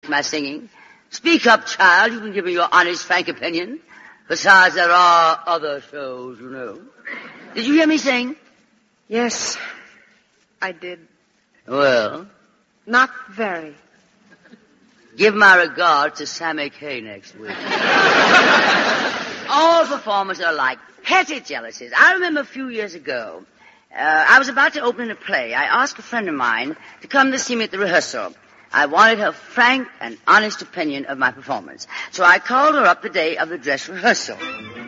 my singing. Speak up, child. You can give me your honest, frank opinion. Besides, there are other shows, you know. Did you hear me sing? Yes, I did. Well? Not very. Give my regard to Sammy Kaye next week. All performers are alike. Petty jealousies. I remember a few years ago, I was about to open a play. I asked a friend of mine to come to see me at the rehearsal. I wanted her frank and honest opinion of my performance. So I called her up the day of the dress rehearsal.